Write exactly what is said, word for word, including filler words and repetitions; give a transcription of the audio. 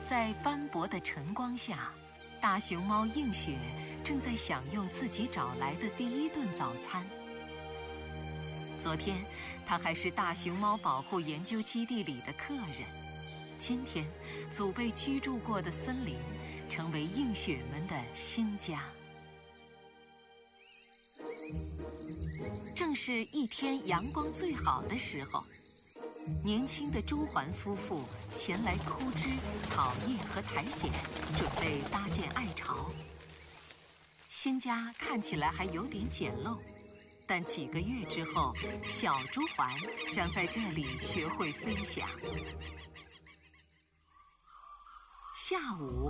在斑驳的晨光下，大熊猫映雪正在享用自己找来的第一顿早餐。昨天，它还是大熊猫保护研究基地里的客人。今天，祖辈居住过的森林成为映雪们的新家。正是一天阳光最好的时候，年轻的朱鹮夫妇前来枯枝、草叶和苔藓，准备搭建爱巢。新家看起来还有点简陋，但几个月之后，小朱鹮将在这里学会飞翔。下午，